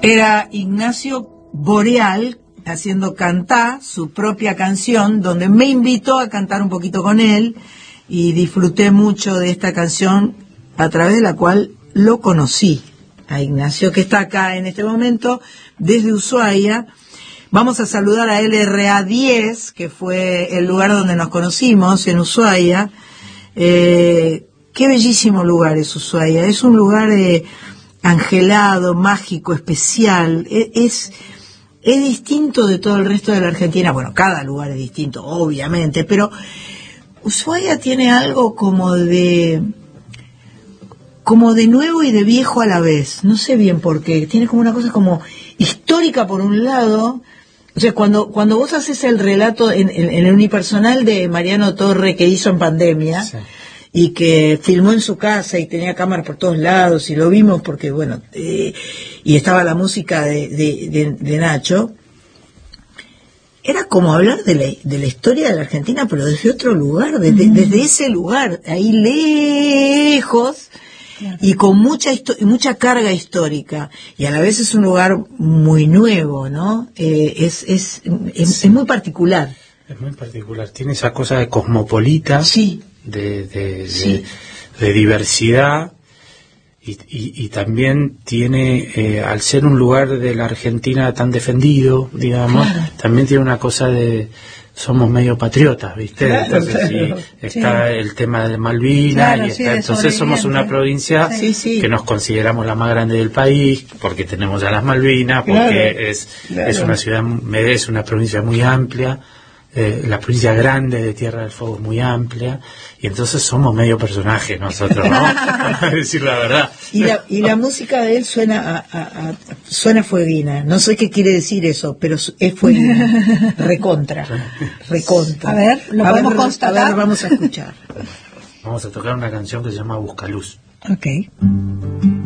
Era Ignacio Boreal haciendo Cantá, su propia canción, donde me invitó a cantar un poquito con él y disfruté mucho de esta canción a través de la cual lo conocí a Ignacio, que está acá en este momento desde Ushuaia. Vamos a saludar a LRA 10, que fue el lugar donde nos conocimos, en Ushuaia. Qué bellísimo lugar es Ushuaia, es un lugar angelado, mágico, especial, es distinto de todo el resto de la Argentina. Bueno, cada lugar es distinto, obviamente, pero Ushuaia tiene algo como de nuevo y de viejo a la vez. No sé bien por qué. Tiene como una cosa como histórica por un lado. O sea, cuando vos haces el relato en el unipersonal de Mariano Torre que hizo en pandemia, sí, y que filmó en su casa y tenía cámaras por todos lados y lo vimos porque, bueno, y estaba la música de Nacho, era como hablar de la historia de la Argentina, pero desde otro lugar, desde ese lugar, ahí lejos, claro, y con mucha carga histórica, y a la vez es un lugar muy nuevo, ¿no? Es muy particular. Es muy particular, tiene esa cosa de cosmopolita, sí, de diversidad, y también tiene, al ser un lugar de la Argentina tan defendido, digamos, claro, también tiene una cosa de somos medio patriotas, ¿viste? Claro, entonces claro, está sí, el tema de Malvinas, claro, y está, sí, entonces somos una provincia, sí, sí, que nos consideramos la más grande del país porque tenemos ya las Malvinas, porque claro, es una ciudad, es una provincia muy amplia. La provincia grande de Tierra del Fuego es muy amplia, y entonces somos medio personaje nosotros, ¿no? Para decir la verdad. Y la música de él suena fueguina. No sé qué quiere decir eso, pero es fueguina. Recontra. A ver, ¿lo podemos constatar? A ver, vamos a escuchar. Vamos a tocar una canción que se llama Buscaluz. Ok.